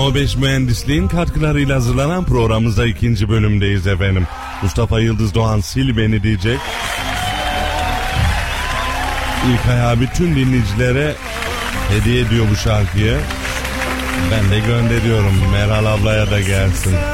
No 5 Mühendisliğin katkılarıyla hazırlanan programımızda 2. bölümdeyiz efendim. Mustafa Yıldız Doğan Sil Beni diyecek. İlkay abi tüm dinleyicilere hediye ediyor bu şarkıyı. Ben de gönderiyorum. Meral ablaya da gelsin.